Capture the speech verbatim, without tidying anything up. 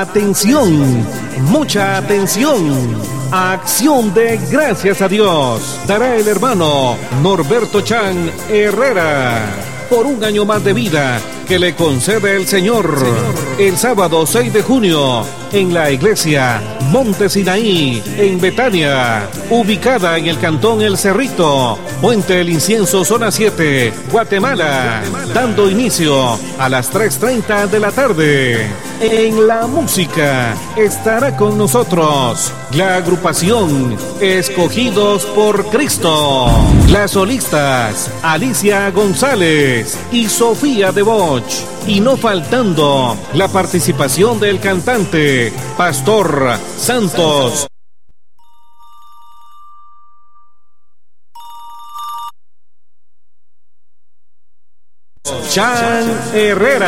Atención, mucha atención. Acción de gracias a Dios dará el hermano Norberto Chan Herrera por un año más de vida que le concede el Señor. Señor. El sábado seis de junio en la iglesia Monte Sinaí en Betania, ubicada en el cantón El Cerrito, Puente El Incienso, zona siete, Guatemala, dando inicio a las tres treinta de la tarde. En la música estará con nosotros la agrupación Escogidos por Cristo, las solistas Alicia González y Sofía de Boch, y no faltando la participación del cantante Pastor Santos. Chan Herrera.